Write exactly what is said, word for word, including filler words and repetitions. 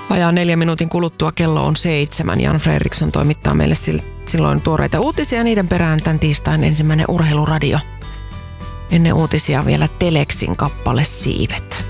Vajaa neljä minuutin kuluttua kello on seitsemän. Jan Fredriksson toimittaa meille silloin tuoreita uutisia. Niiden perään tämän tiistain ensimmäinen urheiluradio. Ennen uutisia vielä Teleksin kappale Siivet.